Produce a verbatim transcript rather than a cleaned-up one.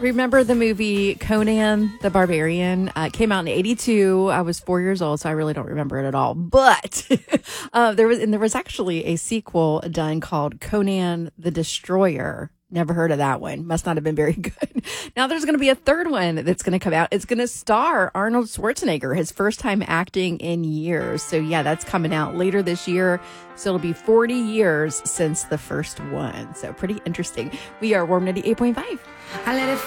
Remember the movie Conan the Barbarian? Uh, it came out in eighty-two. I was four years old, so I really don't remember it at all. But uh, there was, and there was actually a sequel done called Conan the Destroyer. Never heard of that one. Must not have been very good. Now there's going to be a third one that's going to come out. It's going to star Arnold Schwarzenegger, his first time acting in years. So yeah, that's coming out later this year. So it'll be forty years since the first one. So pretty interesting. We are Warm ninety-eight point five. I let it